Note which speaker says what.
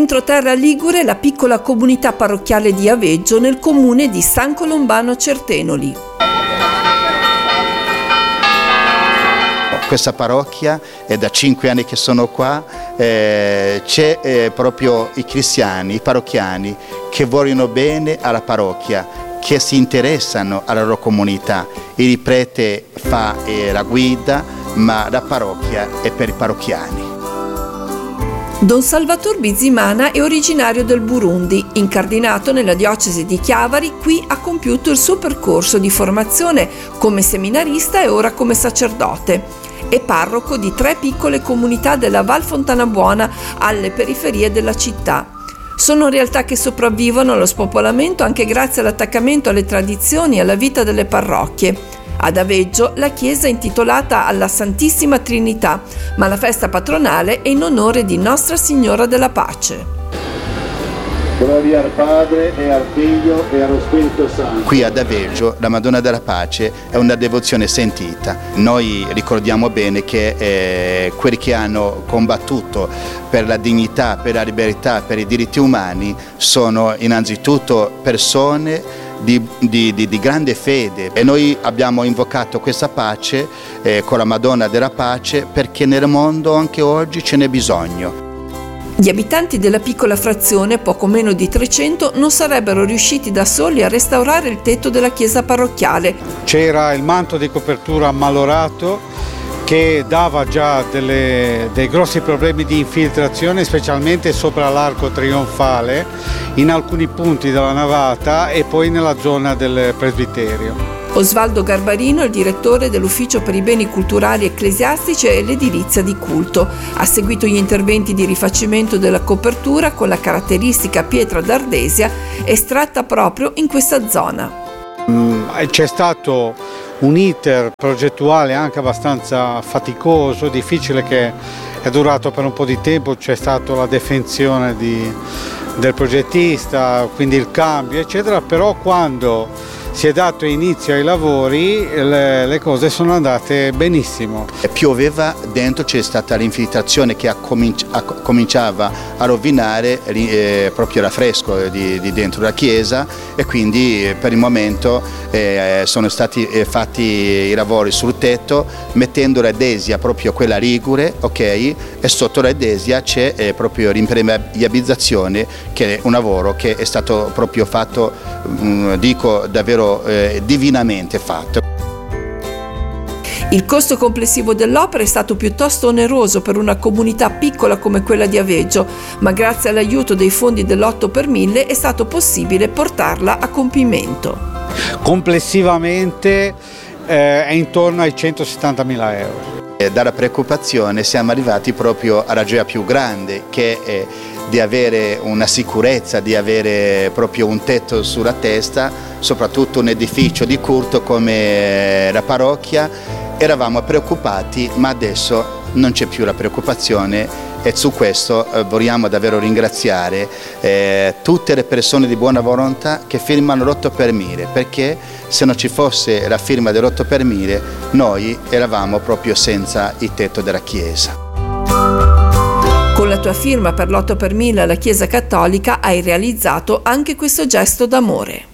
Speaker 1: Entroterra Ligure, la piccola comunità parrocchiale di Aveggio nel comune di San Colombano Certenoli.
Speaker 2: Questa parrocchia è da 5 anni che sono qua, c'è proprio i cristiani, i parrocchiani che vogliono bene alla parrocchia, che si interessano alla loro comunità. Il prete fa la guida, ma la parrocchia è per i parrocchiani.
Speaker 1: Don Salvatore Bizimana è originario del Burundi, incardinato nella diocesi di Chiavari. Qui ha compiuto il suo percorso di formazione come seminarista e ora come sacerdote. È parroco di 3 piccole comunità della Val Fontana Buona alle periferie della città. Sono realtà che sopravvivono allo spopolamento anche grazie all'attaccamento alle tradizioni e alla vita delle parrocchie. Ad Aveggio la chiesa è intitolata alla Santissima Trinità, ma la festa patronale è in onore di Nostra Signora della Pace.
Speaker 3: Gloria al Padre e al Figlio e allo Spirito Santo.
Speaker 2: Qui ad Aveggio la Madonna della Pace è una devozione sentita. Noi ricordiamo bene che quelli che hanno combattuto per la dignità, per la libertà, per i diritti umani sono innanzitutto persone di grande fede, e noi abbiamo invocato questa pace con la Madonna della Pace perché nel mondo anche oggi ce n'è bisogno.
Speaker 1: Gli abitanti della piccola frazione, poco meno di 300, non sarebbero riusciti da soli a restaurare il tetto della chiesa parrocchiale.
Speaker 4: C'era il manto di copertura malorato che dava già dei grossi problemi di infiltrazione, specialmente sopra l'arco trionfale, in alcuni punti della navata e poi nella zona del presbiterio.
Speaker 1: Osvaldo Garbarino è il direttore dell'Ufficio per i Beni Culturali Ecclesiastici e l'Edilizia di Culto. Ha seguito gli interventi di rifacimento della copertura con la caratteristica pietra d'ardesia estratta proprio in questa zona.
Speaker 4: C'è stato un iter progettuale anche abbastanza faticoso, difficile, che è durato per un po' di tempo. C'è stata la definizione del progettista, quindi il cambio eccetera, però quando si è dato inizio ai lavori le cose sono andate benissimo.
Speaker 2: Pioveva dentro, c'è stata l'infiltrazione che cominciava a rovinare proprio l'affresco di dentro la chiesa, e quindi per il momento sono stati fatti i lavori sul tetto mettendo l'addesia proprio quella ligure, ok? E sotto l'addesia c'è proprio l'impermeabilizzazione, che è un lavoro che è stato proprio fatto, dico davvero divinamente fatto.
Speaker 1: Il costo complessivo dell'opera è stato piuttosto oneroso per una comunità piccola come quella di Aveggio, ma grazie all'aiuto dei fondi dell'8 per 1000 è stato possibile portarla a compimento.
Speaker 4: Complessivamente è intorno ai 170.000 euro.
Speaker 2: Dalla preoccupazione siamo arrivati proprio alla gioia più grande, che è di avere una sicurezza, di avere proprio un tetto sulla testa, soprattutto un edificio di culto come la parrocchia. Eravamo preoccupati, ma adesso non c'è più la preoccupazione, e su questo vogliamo davvero ringraziare tutte le persone di buona volontà che firmano l'8 per 1000, perché se non ci fosse la firma dell'8 per 1000 noi eravamo proprio senza il tetto della chiesa.
Speaker 1: Con la tua firma per l'8 per 1000 alla Chiesa Cattolica hai realizzato anche questo gesto d'amore.